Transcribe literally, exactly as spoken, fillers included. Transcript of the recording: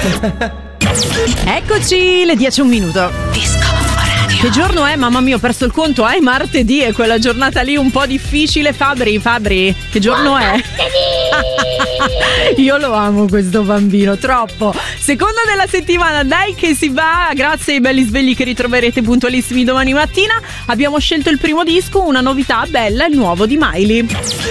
Eccoci, le dieci e un minuto. Disco Radio. Che giorno è? Mamma mia, ho perso il conto. È martedì, è quella giornata lì un po' difficile. Fabri, Fabri, che giorno è? Io lo amo questo bambino, troppo. Seconda della settimana, dai che si va. Grazie ai belli svegli che ritroverete puntualissimi domani mattina. Abbiamo scelto il primo disco, una novità bella, il nuovo di Miley.